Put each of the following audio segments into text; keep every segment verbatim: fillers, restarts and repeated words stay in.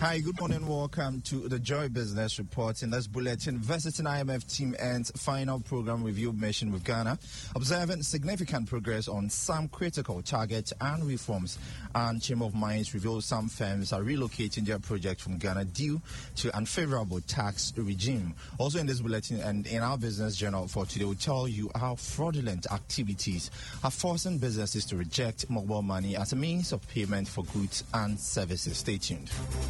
Hi, good morning. Welcome to the Joy Business Report. In this bulletin, visiting I M F team ends final program review mission with Ghana, observing significant progress on some critical targets and reforms. And Chamber of Mines reveals some firms are relocating their project from Ghana due to unfavorable tax regime. Also in this bulletin and in our business journal for today, we'll tell you how fraudulent activities are forcing businesses to reject mobile money as a means of payment for goods and services. Stay tuned.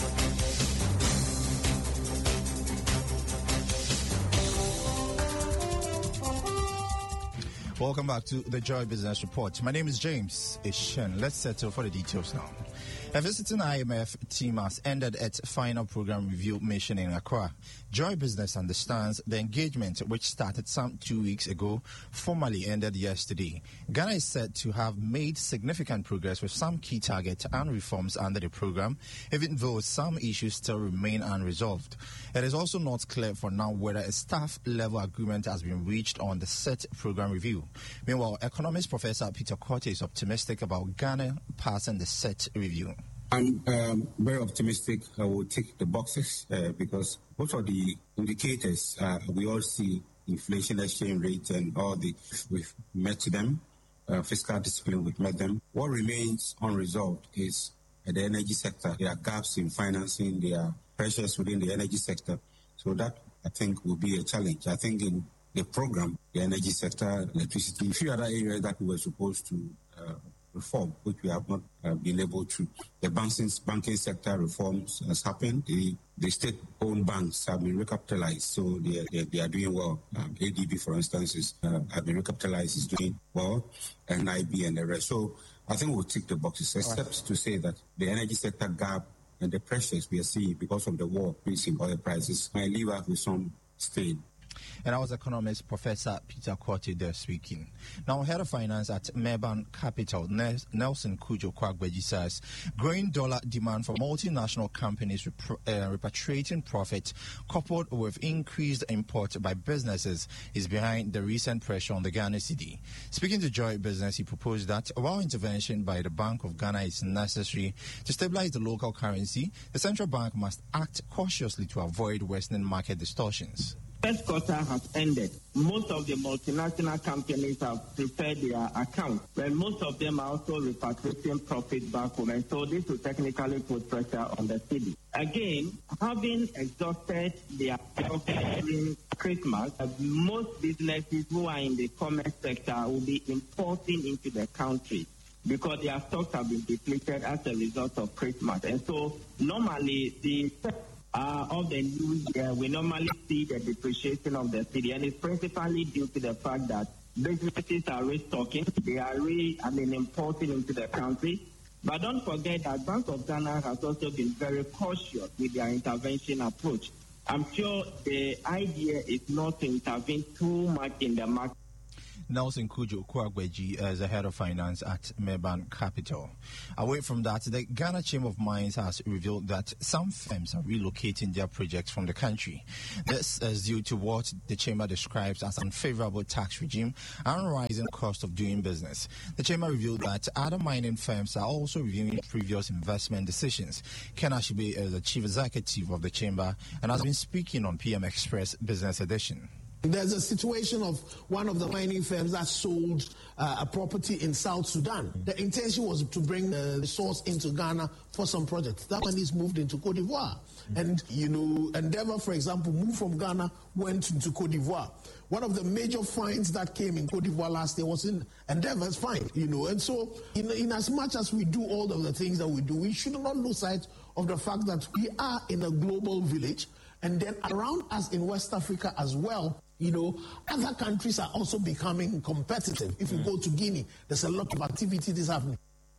Welcome back to the Joy Business Report. My name is James Ishen. Let's settle for the details now. A visiting I M F team has ended its final program review mission in Accra. Joy Business understands the engagement, which started some two weeks ago, formally ended yesterday. Ghana is said to have made significant progress with some key targets and reforms under the program, even though some issues still remain unresolved. It is also not clear for now whether a staff-level agreement has been reached on the set program review. Meanwhile, economist Professor Peter Korte is optimistic about Ghana passing the set review. I'm um, very optimistic. I will tick the boxes uh, because most of the indicators uh, we all see, inflation, exchange rate, and all the we've met them. Uh, fiscal discipline, we've met them. What remains unresolved is uh, the energy sector. There are gaps in financing. There are pressures within the energy sector. So that, I think, will be a challenge. I think in the program, the energy sector, electricity, a few other areas that we were supposed to uh, reform, which we have not uh, been able to. The banking, banking sector reforms has happened. The, the state-owned banks have been recapitalized, so they, they, they are doing well. Um, A D B, for instance, is, uh, have been recapitalized, is doing well, and I B and the rest. So I think we'll tick the boxes, except right. to say that the energy sector gap and the pressures we are seeing because of the war, increasing oil prices, might leave us with some stain. And I was economist Professor Peter Korte there speaking. Now, head of finance at Meban Capital, Nelson Kujo Kwagbeji, says growing dollar demand for multinational companies repro- uh, repatriating profit coupled with increased import by businesses is behind the recent pressure on the Ghana cedi. Speaking to Joy Business, he proposed that while intervention by the Bank of Ghana is necessary to stabilize the local currency, the central bank must act cautiously to avoid worsening market distortions. First quarter has ended. Most of the multinational companies have prepared their accounts, but most of them are also repatriating profit back home, and so this will technically put pressure on the city. Again, having exhausted their profit during Christmas, most businesses who are in the commerce sector will be importing into the country because their stocks have been depleted as a result of Christmas. And so normally the Uh, of the new year, we normally see the depreciation of the cedi, and it's principally due to the fact that businesses are restocking, they are re, I mean, importing into the country. But don't forget that Bank of Ghana has also been very cautious with their intervention approach. I'm sure the idea is not to intervene too much in the market. Nelson Kujo Kwagbeji is the head of finance at Meban Capital. Away from that, the Ghana Chamber of Mines has revealed that some firms are relocating their projects from the country. This is due to what the chamber describes as unfavorable tax regime and rising cost of doing business. The chamber revealed that other mining firms are also reviewing previous investment decisions. Ken Ashibe is the chief executive of the chamber and has been speaking on P M Express Business Edition. There's a situation of one of the mining firms that sold uh, a property in South Sudan. Mm-hmm. The intention was to bring the resource into Ghana for some projects. That money is moved into Cote d'Ivoire. Mm-hmm. And, you know, Endeavour, for example, moved from Ghana, went into Cote d'Ivoire. One of the major finds that came in Cote d'Ivoire last year was in Endeavour's find, you know. And so, in, in as much as we do all of the things that we do, we should not lose sight of the fact that we are in a global village. And then around us in West Africa as well, you know, other countries are also becoming competitive. If you mm. go to Guinea, there's a lot of activity that's happening.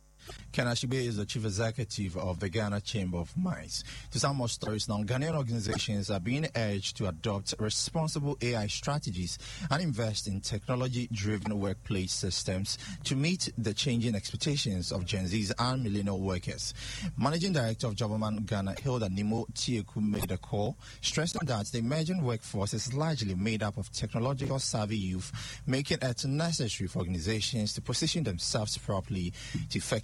Ken Ashibe is the chief executive of the Ghana Chamber of Mines. To some more stories now, Ghanaian organizations are being urged to adopt responsible A I strategies and invest in technology-driven workplace systems to meet the changing expectations of Gen Zs and millennial workers. Managing Director of Jobberman Ghana, Hilda Nimo Tieku, made a call, stressing that the emerging workforce is largely made up of technological savvy youth, making it necessary for organizations to position themselves properly to effectively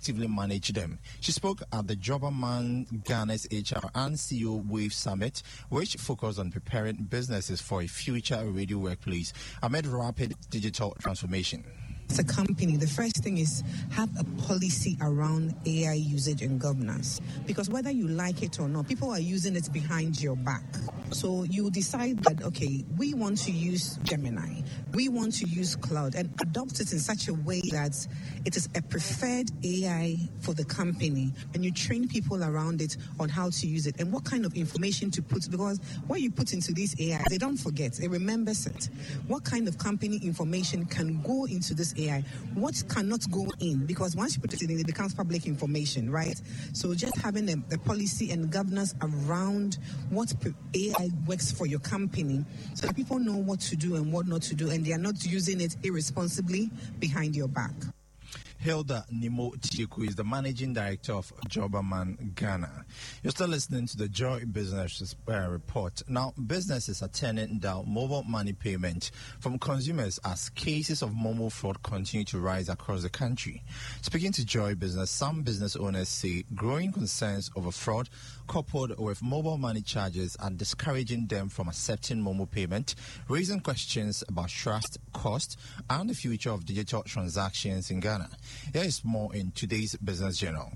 effectively manage them. She spoke at the Jobberman Ghana's H R and C E O Wave Summit, which focused on preparing businesses for a future ready workplace amid rapid digital transformation. As a company, the first thing is have a policy around A I usage and governance. Because whether you like it or not, people are using it behind your back. So you decide that, okay, we want to use Gemini, we want to use cloud, and adopt it in such a way that it is a preferred A I for the company. And you train people around it on how to use it and what kind of information to put. Because what you put into these A Is, they don't forget, it remembers it. What kind of company information can go into this A I? What cannot go in? Because once you put it in, it becomes public information, right? So just having a, a policy and governance around what A I works for your company so that people know what to do and what not to do, and they are not using it irresponsibly behind your back. Hilda Nimo Tieku is the managing director of Jobberman Ghana. You're still listening to the Joy Business uh, Report. Now, businesses are turning down mobile money payment from consumers as cases of mobile fraud continue to rise across the country. Speaking to Joy Business, some business owners say growing concerns over fraud coupled with mobile money charges are discouraging them from accepting mobile payment, raising questions about trust, cost, and the future of digital transactions in Ghana. Here is more in today's Business Journal.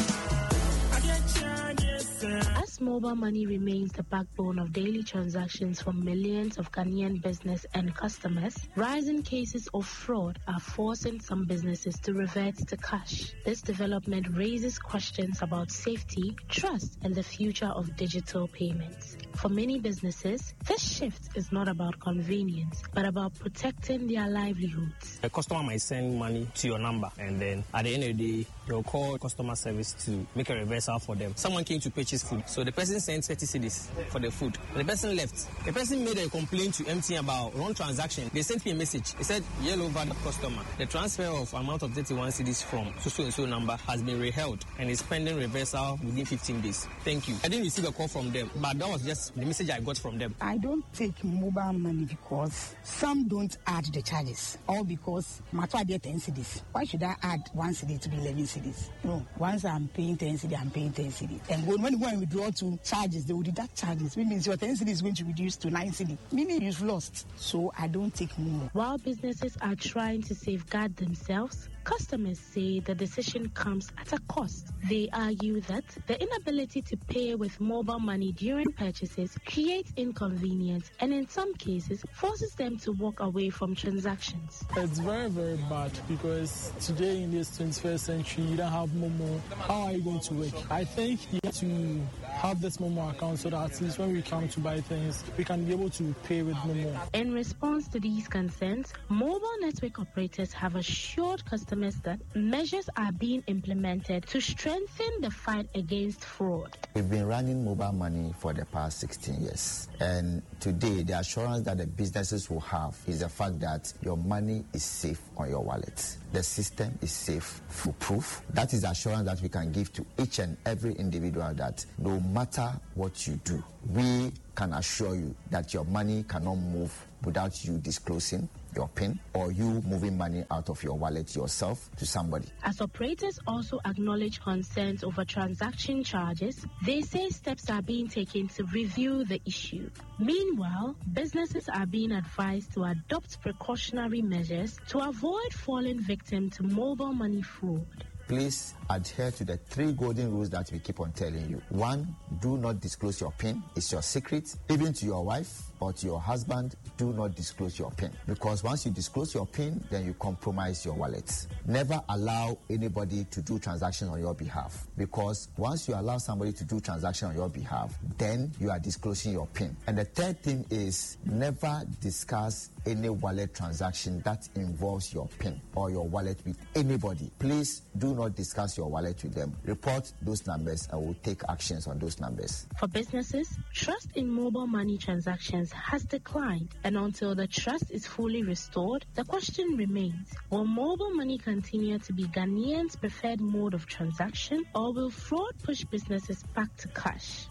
As mobile money remains the backbone of daily transactions for millions of Ghanaian business and customers, rising cases of fraud are forcing some businesses to revert to cash. This development raises questions about safety, trust, and the future of digital payments. For many businesses, this shift is not about convenience, but about protecting their livelihoods. A customer might send money to your number, and then at the end of the day, they'll call customer service to make a reversal for them. Someone came to purchase food, so the person sent thirty cedis for the food. The person left. The person made a complaint to M T N about wrong transaction. They sent me a message. They said, yellow valid customer. The transfer of amount of thirty-one cedis from so and so number has been reheld and is pending reversal within fifteen days. Thank you. I didn't receive a call from them, but that was just the message I got from them. I don't take mobile money because some don't add the charges, or because Matwa get ten cedis. Why should I add one cedi to be eleven cedis? No, once I'm paying ten cedi, I'm paying ten cedi. And when, when you go and withdraw to charges, they will deduct charges, which means your ten cedi is going to reduce to nine cedi, meaning you've lost. So I don't take more. While businesses are trying to safeguard themselves, customers say the decision comes at a cost. They argue that the inability to pay with mobile money during purchases creates inconvenience and in some cases forces them to walk away from transactions. It's very, very bad because today in this twenty-first century, you don't have Momo. How are you going to work? I think you have to have this Momo account so that at least when we come to buy things, we can be able to pay with Momo. In response to these concerns, mobile network operators have assured customers that measures are being implemented to strengthen the fight against fraud. We've been running mobile money for the past sixteen years. And today, the assurance that the businesses will have is the fact that your money is safe on your wallet. The system is safe, foolproof. That is the assurance that we can give to each and every individual that no matter what you do, we can assure you that your money cannot move without you disclosing your PIN or you moving money out of your wallet yourself to somebody. As operators also acknowledge concerns over transaction charges, they say steps are being taken to review the issue. Meanwhile, businesses are being advised to adopt precautionary measures to avoid falling victim to mobile money fraud. Please adhere to the three golden rules that we keep on telling you. One, do not disclose your PIN. It's your secret. Even to your wife or to your husband, do not disclose your PIN. Because once you disclose your PIN, then you compromise your wallet. Never allow anybody to do transactions on your behalf. Because once you allow somebody to do transactions on your behalf, then you are disclosing your PIN. And the third thing is never discuss any wallet transaction that involves your PIN or your wallet with anybody. Please do not discuss your wallet with them. Report those numbers and we'll take actions on those numbers. For businesses, trust in mobile money transactions has declined, and until the trust is fully restored, the question remains, will mobile money continue to be Ghanaians' preferred mode of transaction, or will fraud push businesses back to cash?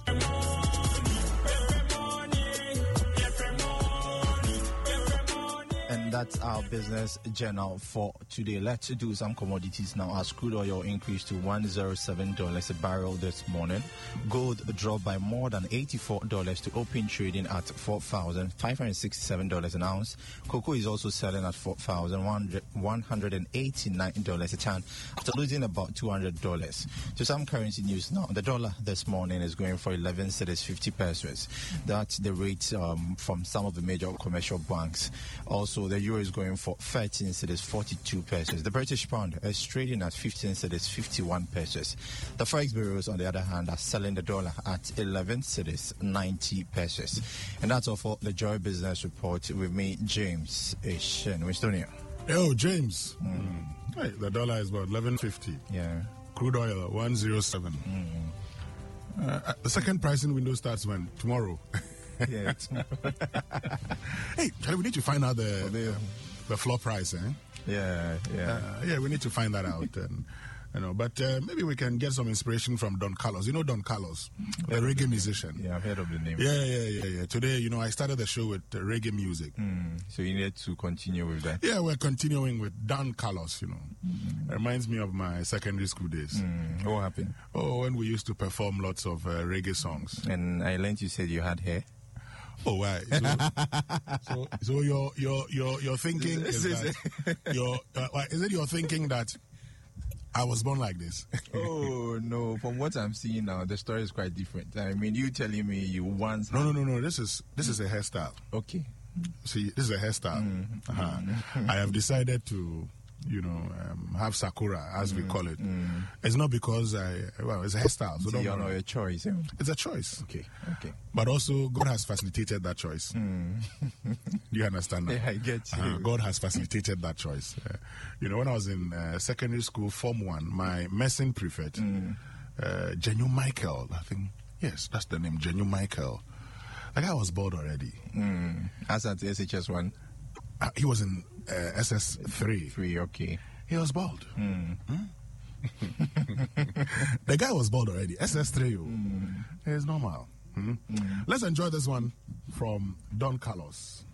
And that's our business journal for today. Let's do some commodities now. As crude oil increased to one hundred seven dollars a barrel this morning. Gold dropped by more than eighty-four dollars to open trading at four thousand five hundred sixty-seven dollars an ounce. Cocoa is also selling at four thousand one hundred eighty-nine dollars a ton after losing about two hundred dollars. To some currency news now. The dollar this morning is going for eleven cedis fifty pesos. That's the rate um, from some of the major commercial banks. Also, the euro is going for thirteen cedis forty-two pesos. The British pound is trading at fifteen cedis fifty-one pesos. The forex bureaus, on the other hand, are selling the dollar at eleven cedis ninety pesos. And that's all for the Joy Business Report with me, James Eshen, Wistonia. Oh, James. Mm. Hey, the dollar is about eleven fifty. Yeah. Crude oil one oh seven. Mm. Uh, the second pricing window starts when? Tomorrow. Yeah. Hey, Charlie, we need to find out the oh, the, the floor price, eh? Yeah, yeah. Uh, yeah, we need to find that out. And, you know, but uh, maybe we can get some inspiration from Don Carlos. You know Don Carlos, the reggae musician. Yeah, I've heard of the name. Yeah, yeah, yeah, yeah. Today, you know, I started the show with uh, reggae music. Mm. So you need to continue with that. Yeah, we're continuing with Don Carlos, you know. Mm. It reminds me of my secondary school days. Mm. What happened? Oh, when we used to perform lots of uh, reggae songs. And I learned you said you had hair. Oh, why? So, so, so you're you're you're you're thinking is that you're uh, is it you're thinking that I was born like this? Oh no! From what I'm seeing now, the story is quite different. I mean, you telling me you once no no no no. This is this is a hairstyle. Okay. See, this is a hairstyle. Mm-hmm. Uh-huh. I have decided to, you know, um, have Sakura, as mm-hmm. we call it. Mm-hmm. It's not because I, well, it's a hairstyle. So don't you know a choice. Eh? It's a choice. Okay, okay. But also, God has facilitated that choice. Mm. Do you understand that? Yeah, I get you. Uh, God has facilitated that choice. Uh, you know, when I was in uh, secondary school, Form one, my medicine prefect, mm. uh, Genu Michael, I think, yes, that's the name, Genu Michael. That guy was bald already. Mm. As at S H S one? Uh, he was in uh, S S three. Three, okay. He was bald. Mm. Hmm? The guy was bald already. S S three. Mm. It's normal. Hmm? Mm. Let's enjoy this one from Don Carlos.